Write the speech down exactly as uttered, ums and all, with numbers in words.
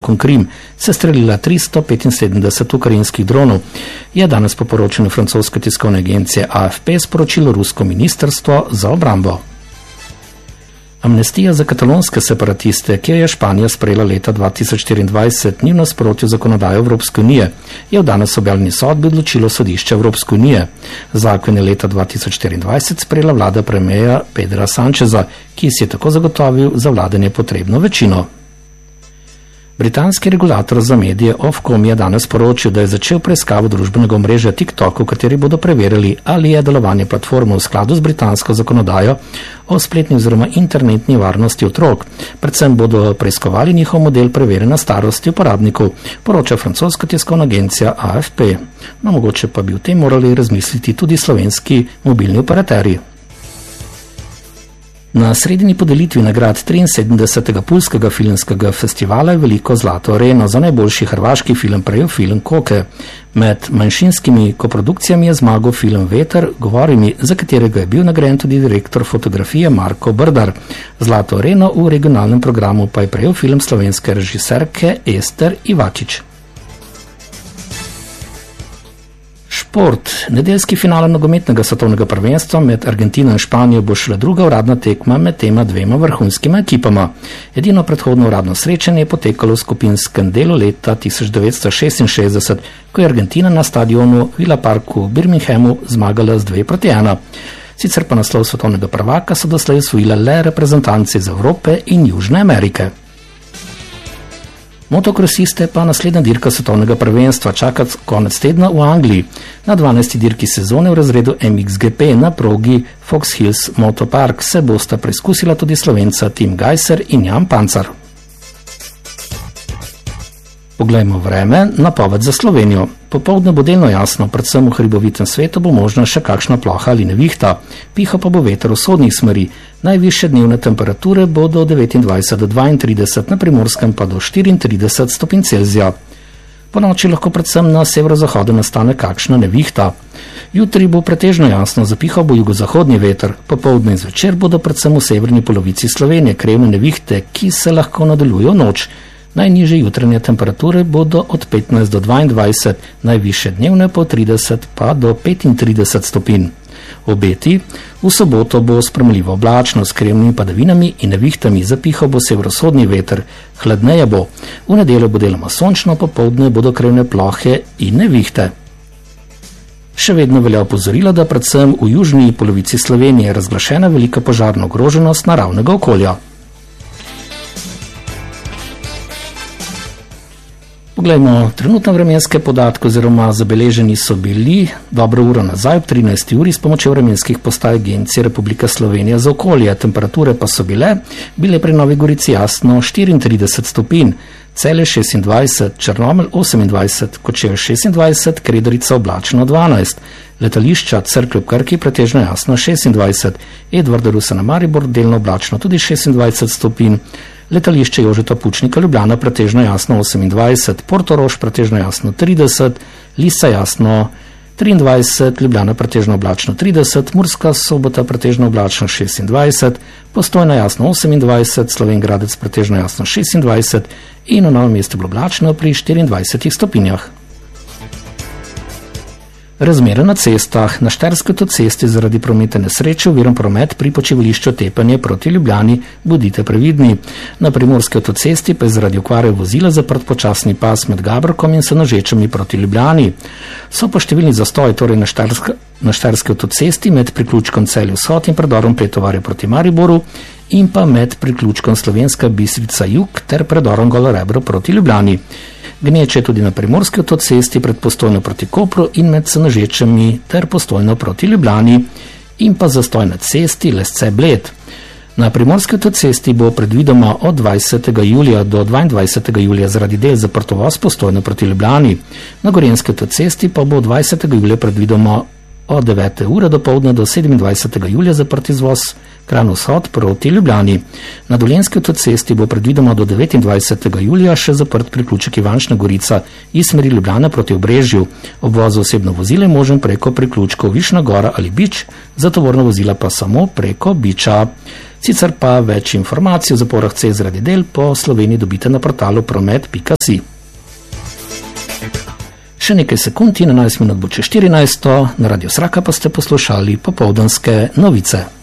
Atom Krim sestrelila tristo petinsedemdeset ukrajinskih dronov, je danes po poročanju francoske tiskovne agencije A F P sporočilo rusko ministrstvo za obrambo. Amnestija za katalonske separatiste, ki jo je Španija sprejela leta dva tisoč štiriindvajset, ni v nasprotju zakonodaje Evropske unije, je v danes objavljeni sodbi odločilo sodišče Evropske unije. Zakon je leta dva tisoč štiriindvajset sprejela vlada premierja Pedra Sancheza, ki si je tako zagotovil za vladanje potrebno večino. Britanski regulator za medije Ofcom je danes poročil, da je začel preiskavo družbenega omrežja TikTok, v kateri bodo preverili, ali je delovanje platforme v skladu z britansko zakonodajo o spletni oziroma internetni varnosti otrok. Predvsem bodo preiskovali njihov model preverjanja starosti uporabnikov, poroča francoska tiskovna agencija A F P. No, mogoče pa bi o tem morali razmisliti tudi slovenski mobilni operaterji. Na sredini podelitvi nagrad triinsedemdesetega Puljskega filmskega festivala je veliko zlato areno za najboljši hrvaški film prejel film Koke. Med manjšinskimi koprodukcijami je zmagal film Veter, govori mi, za katerega je bil nagrajen tudi direktor fotografije Marko Brdar. Zlato areno v regionalnem programu pa je prejel film slovenske režiserke Ester Ivačić. Šport. Nedeljski finale nogometnega svetovnega prvenstva med Argentino in Španijo bo šla druga uradna tekma med tema dvema vrhunskima ekipama. Edino predhodno uradno srečanje je potekalo v skupinskem delu leta tisoč devetsto šestinšestdeset, ko je Argentina na stadionu Villa Park v Birminghamu zmagala z dve proti ena. Sicer pa naslov svetovnega prvaka so doslej osvojile le reprezentanci iz Evrope in Južne Amerike. Motokrosiste pa naslednja dirka svetovnega prvenstva čaka konec tedna v Angliji. Na dvanajsti dirki sezone v razredu M X G P na progi Fox Hills Motopark se bosta preizkusila tudi Slovenca Tim Gajser in Jan Pancar. Poglejmo vreme, napoved za Slovenijo. Popoldne bo delno jasno, predvsem v hribovitem svetu bo možna še kakšna ploha ali nevihta. Piha pa bo veter vzhodnih smeri. Najvišje dnevne temperature bodo od devetindvajset do dvaintrideset, na Primorskem pa do štiriintrideset stopinj Celzija. Po noči lahko predvsem na severozahodu nastane kakšna nevihta. Jutri bo pretežno jasno, zapihal bo jugozahodni veter. Popoldne in zvečer bodo predvsem v severni polovici Slovenije krajevne nevihte, ki se lahko nadaljujejo noč. Najnižje jutranje temperature bodo od petnajst do dvaindvajset, najvišje dnevne po trideset pa do petintrideset stopinj. Obeti. V soboto bo spremljivo oblačno s krajevnimi padavinami in nevihtami, zapihal bo severovzhodni veter, hladneje bo. V nedeljo bo deloma sončno, popoldne bodo krajevne plohe in nevihte. Še vedno velja opozorilo, da predvsem v južni polovici Slovenije je razglašena velika požarna ogroženost naravnega okolja. Poglejmo trenutno vremenske podatke, oziroma zabeleženi so bili dobro uro nazaj ob trinajsti uri s pomočjo vremenskih postaj Agencije Republike Slovenije za okolje. Temperature pa so bile, bile pri Novi Gorici jasno štiriintrideset stopinj, Celje šestindvajset, Črnomelj osemindvajset, Kočevje šestindvajset, Kredarica oblačno dvanajst, letališča Cerklje ob Krki pretežno jasno šestindvajset, Edvarda Rusa na Maribor delno oblačno tudi šestindvajset stopinj, letališče Jožeta Pučnika Ljubljana pretežno jasno osemindvajset, Portorož pretežno jasno trideset, Lisa jasno triindvajset, Ljubljana pretežno oblačno trideset, Murska Sobota pretežno oblačno šestindvajset, Postojna jasno osemindvajset, Slovenj Gradec pretežno jasno šestindvajset in v Novem mestu oblačno pri štiriindvajsetih stopinjah. Razmere na cestah. Na Štajerski avtocesti zaradi prometne nesreče oviran promet pri počivališču Tepanje proti Ljubljani, bodite previdni. Na Primorski avtocesti pa je zaradi okvare vozila zaprt počasni pas med Gabrkom in Senožečami proti Ljubljani. So pa številni zastoji torej na Štajerski, na Štajerski avtocesti med priključkom Celje vzhod in predorom Pretovarja proti Mariboru in pa med priključkom Slovenska Bistrica jug ter predorom Golo Rebro proti Ljubljani. Gneče tudi na Primorski avtocesti pred Postojno proti Kopru in med Senožečami ter Postojno proti Ljubljani in pa zastoj na cesti Lesce Bled. Na Primorski avtocesti bo predvidoma od dvajsetega julija do dvaindvajsetega julija zaradi del zaprt uvoz Postojno proti Ljubljani. Na Gorenjski avtocesti pa bo od dvajsetega julija predvidoma od devete ure do poldne do sedemindvajsetega julija zaprt izvoz Kranj vzhod proti Ljubljani. Na Dolenjski avtocesti bo predvidoma do devetindvajsetega julija še zaprt priključek Ivančna Gorica iz smeri Ljubljane proti Obrežju. Obvoz osebno vozilo je možen preko priključkov Višna Gora ali Bič, za tovorna vozila pa samo preko Biča. Sicer pa več informacij o zaporah cest zaradi del po Sloveniji dobite na portalu promet pika si. Še nekaj sekund in enajst minut bo čez štirinajsto, na Radio Sraka pa ste poslušali popoldanske novice.